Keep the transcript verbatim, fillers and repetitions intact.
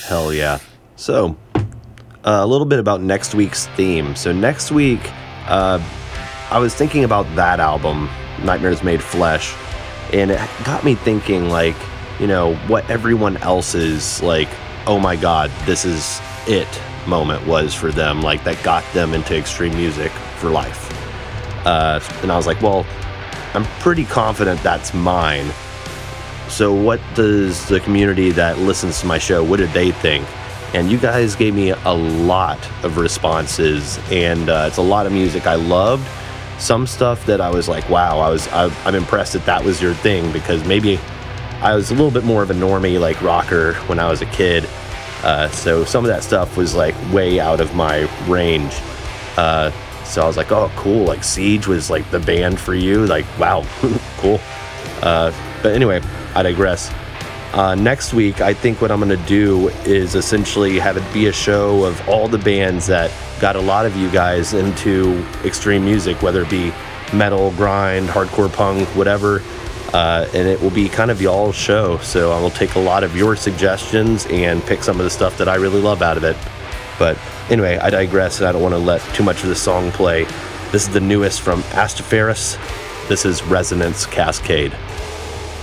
Hell yeah. So, uh, a little bit about next week's theme. So next week, uh, I was thinking about that album, Nightmares Made Flesh, and it got me thinking, like, you know, what everyone else's, like, oh my god, this is it moment was for them, like, that got them into extreme music for life. Uh, and I was like, well, I'm pretty confident that's mine. So what does the community that listens to my show, what did they think? And you guys gave me a lot of responses, and uh, it's a lot of music I loved. Some stuff that I was like, wow, I was, I, I'm impressed that that was your thing, because maybe I was a little bit more of a normie, like, rocker when I was a kid. Uh, so some of that stuff was, like, way out of my range. Uh, so I was like, oh, cool. Like, Siege was, like, the band for you. Like, wow, cool. Uh, but anyway, I digress. Uh, next week, I think what I'm going to do is essentially have it be a show of all the bands that got a lot of you guys into extreme music, whether it be metal, grind, hardcore punk, whatever. Uh, and it will be kind of y'all's show. So I will take a lot of your suggestions and pick some of the stuff that I really love out of it. But anyway, I digress, and I don't want to let too much of the song play. This is the newest from Astafaris. This is Resonance Cascade.